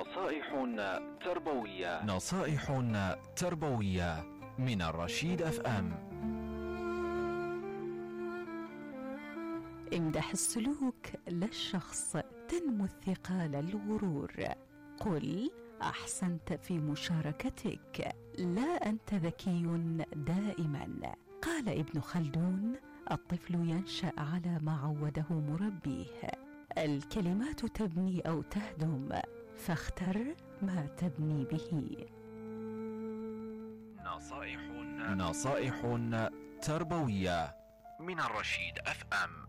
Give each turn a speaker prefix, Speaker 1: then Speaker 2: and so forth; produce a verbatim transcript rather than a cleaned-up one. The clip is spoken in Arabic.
Speaker 1: نصائح تربوية
Speaker 2: نصائح تربوية من الرشيد اف ام.
Speaker 3: امدح السلوك لا الشخص تنمو الثقة لا الغرور. قل أحسنت في مشاركتك لا أنت ذكي دائما. قال ابن خلدون: الطفل ينشأ على ما عوده مربيه. الكلمات تبني أو تهدم، فاختر ما تبني به.
Speaker 2: نصائح نصائح تربوية من الرشيد اف ام.